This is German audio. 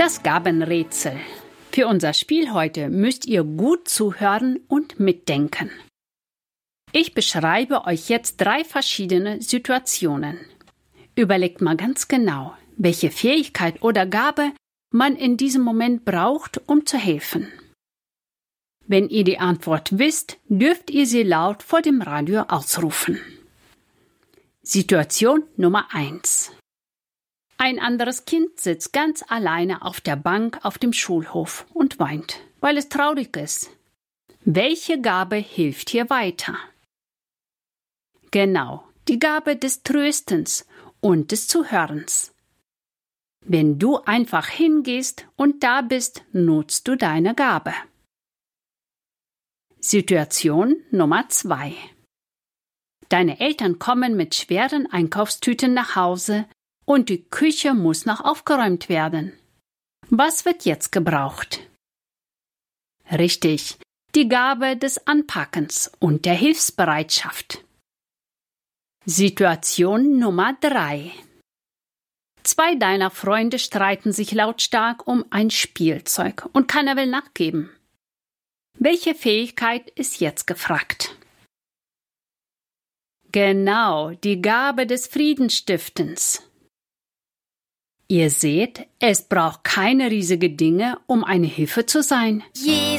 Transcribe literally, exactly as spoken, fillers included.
Das Gabenrätsel. Für unser Spiel heute müsst ihr gut zuhören und mitdenken. Ich beschreibe euch jetzt drei verschiedene Situationen. Überlegt mal ganz genau, welche Fähigkeit oder Gabe man in diesem Moment braucht, um zu helfen. Wenn ihr die Antwort wisst, dürft ihr sie laut vor dem Radio ausrufen. Situation Nummer eins. Ein anderes Kind sitzt ganz alleine auf der Bank auf dem Schulhof und weint, weil es traurig ist. Welche Gabe hilft hier weiter? Genau, die Gabe des Tröstens und des Zuhörens. Wenn du einfach hingehst und da bist, nutzt du deine Gabe. Situation Nummer zwei. Deine Eltern kommen mit schweren Einkaufstüten nach Hause und die Küche muss noch aufgeräumt werden. Was wird jetzt gebraucht? Richtig, die Gabe des Anpackens und der Hilfsbereitschaft. Situation Nummer drei. Zwei deiner Freunde streiten sich lautstark um ein Spielzeug und keiner will nachgeben. Welche Fähigkeit ist jetzt gefragt? Genau, die Gabe des Friedensstiftens. Ihr seht, es braucht keine riesigen Dinge, um eine Hilfe zu sein. Jesus